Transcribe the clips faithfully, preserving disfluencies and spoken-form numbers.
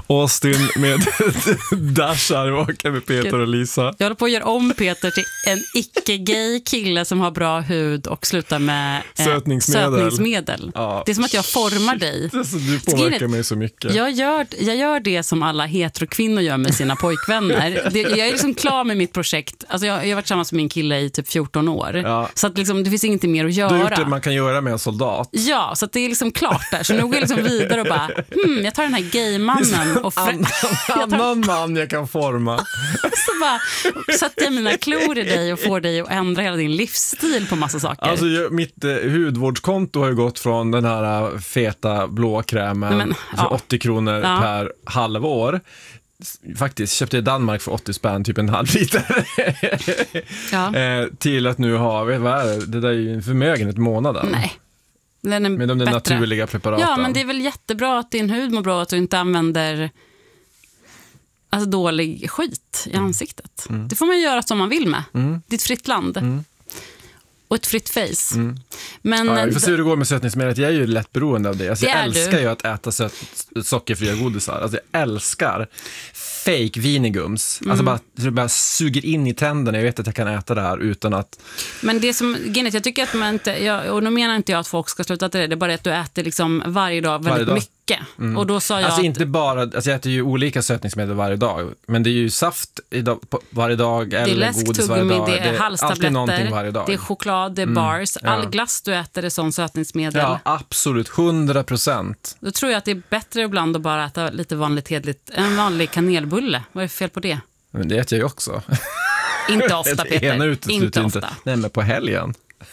Austin med Dashar och med Peter och Lisa. Jag håller på att göra om Peter till en icke-gay kille som har bra hud och slutar med eh, sötningsmedel. sötningsmedel. Ja. Det är som att jag formar dig. Så du påverkar mig så mycket. Jag gör, jag gör det som alla heterokvinnor gör med sina pojkvänner. Det, jag är liksom klar med mitt projekt. Alltså jag, jag har varit tillsammans med min kille i typ fjorton år. Ja. Så att liksom, det finns ingenting mer att göra. Du har gjort det man kan göra med en soldat. Ja, så att det är liksom klart där. Så nu går jag liksom vidare och bara, hmm, jag tar den här gaymannen och annan, annan man jag kan forma. Så bara sätter jag mina klor i dig och får dig att ändra hela din livsstil på massa saker. Alltså mitt eh, hudvårdskonto har ju gått från den här uh, feta blå krämen Men, för ja. åttio kronor ja. per halvår. Faktiskt köpte jag i Danmark för åttio spänn, typ en halv liter. ja. eh, till att nu ha, vet vad är det? Det där är ju en förmögenhet i månaden. Nej. Den är med de där naturliga preparaten. Ja, men det är väl jättebra att din hud mår bra, att du inte använder alltså dålig skit i ansiktet. Mm. Det får man göra som man vill med. Mm. Det är ett fritt land. Mm. Och ett fritt face. Mm. Men, ja, vi får se hur det går med sötningsmedlet. Jag är ju lätt beroende av det. Alltså, det jag älskar du. ju att äta sött, sockerfria godisar. Alltså, jag älskar fake vinigums. Mm. Alltså bara, det bara suger in i tänderna. Jag vet att jag kan äta det här utan att... Men det som, Genet, jag tycker att man inte... Jag, och nu menar inte jag att folk ska sluta till det. Det är bara att du äter liksom varje dag väldigt varje dag. mycket. Mm. Och då sa jag alltså att... inte bara, alltså jag äter ju olika sötningsmedel varje dag. Men det är ju saft idag, varje dag eller läsk, godis varje dag. Det är, det är alltid någonting varje dag. Det är choklad, det är mm. bars. Ja. All glass du äter är sån sötningsmedel. Ja, absolut. hundra procent. Då tror jag att det är bättre ibland att bara äta lite vanligt hedligt. En vanlig kanelbulle. Vad är fel på det? Men det äter jag ju också. Inte ofta, Peter. Inte, inte ofta. Nej, men på helgen.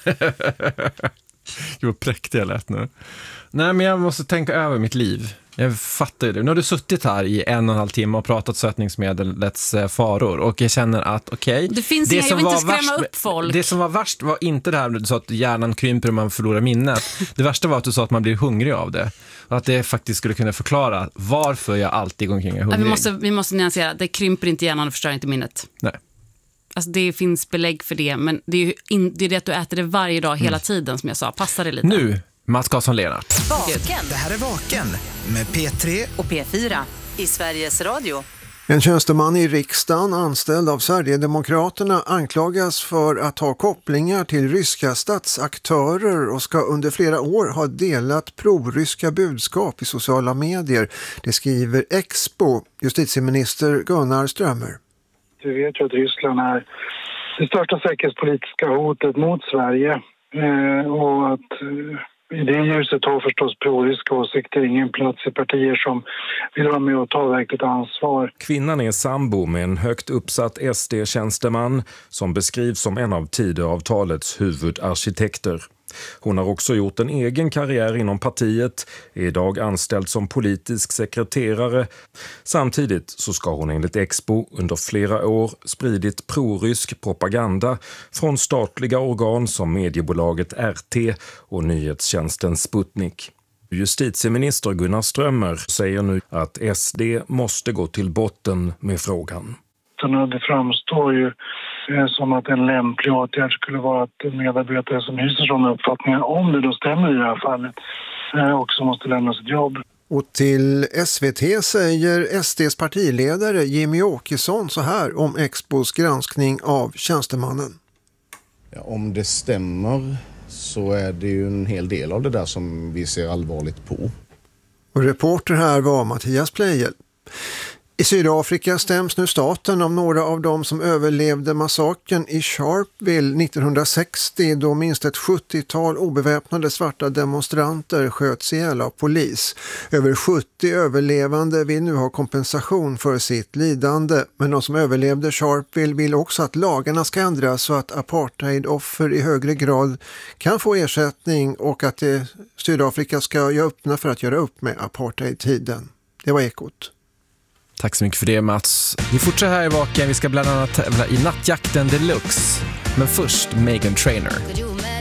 Gud vad präktig jag lät nu. Nej, men jag måste tänka över mitt liv. Jag fattar ju det. Nu har du suttit här i en och en halv timme och pratat sötningsmedlets faror. Och jag känner att okej. Okay, det finns det inga, som jag vill inte skrämma värst, upp folk. Det som var värst var inte det här du sa att hjärnan krymper och man förlorar minnet. Det värsta var att du sa att man blir hungrig av det. Och att det faktiskt skulle kunna förklara varför jag alltid går omkring är hungrig. Vi måste, vi måste nyansera. Det krymper inte hjärnan och förstör inte minnet. Nej. Alltså det finns belägg för det. Men det är ju in, det, är det att du äter det varje dag hela mm. tiden som jag sa. Passar det lite? Nu, Mats Karlsson-Lennart. Vaken. Det här är Vaken med P tre och P fyra i Sveriges Radio. En tjänsteman i riksdagen anställd av Sverigedemokraterna anklagas för att ha kopplingar till ryska statsaktörer och ska under flera år ha delat proryska budskap i sociala medier. Det skriver Expo, justitieminister Gunnar Strömmer. Vi vet ju att Ryssland är det största säkerhetspolitiska hotet mot Sverige eh, och att eh, i det ljuset har förstås proryska åsikter ingen plats i partier som vill vara med och ta verkligt ansvar. Kvinnan är sambo med en högt uppsatt S D-tjänsteman som beskrivs som en av Tidöavtalets huvudarkitekter. Hon har också gjort en egen karriär inom partiet, är idag anställd som politisk sekreterare. Samtidigt så ska hon enligt Expo under flera år spridit prorysk propaganda från statliga organ som mediebolaget R T och nyhetstjänsten Sputnik. Justitieminister Gunnar Strömmer säger nu att S D måste gå till botten med frågan. Det framstår ju som att en lämplig åtgärd skulle vara att medarbetare som hyser sådana uppfattningar, om det då stämmer i det här fallet, också måste lämna sitt jobb. Och till S V T säger S D:s partiledare Jimmy Åkesson så här om Expos granskning av tjänstemannen. Ja, om det stämmer så är det ju en hel del av det där som vi ser allvarligt på. Och reporter här var Mattias Pleijel. I Sydafrika stäms nu staten om några av dem som överlevde massakern i Sharpeville nittonhundrasextio då minst ett sjuttiotal obeväpnade svarta demonstranter sköts ihjäl av polis. Över sjuttio överlevande vill nu ha kompensation för sitt lidande, men de som överlevde Sharpeville vill också att lagarna ska ändras så att apartheidoffer i högre grad kan få ersättning och att det, Sydafrika ska göra öppna för att göra upp med apartheidtiden. Det var Ekot. Tack så mycket för det, Mats. Vi fortsätter här i Vaken. Vi ska bland annat tävla i Nattjakten Deluxe. Men först Meghan Trainor.